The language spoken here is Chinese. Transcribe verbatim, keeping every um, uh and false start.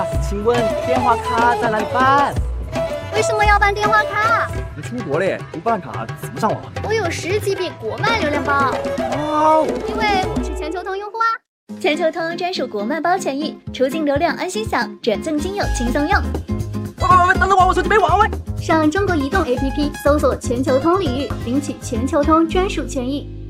请问电话卡在哪里办？ 为什么要办电话卡？ 你出国嘞，不办卡怎么上网？ 我有十 G B 国漫流量包。 哇， 因为我是全球通用户啊。全球通专属国漫包权益，出境流量安心享，转赠金友轻松用。 喂喂喂，等等我，我手机没网喂。 上中国移动 A P P 搜索全球通领域，领取全球通专属权益。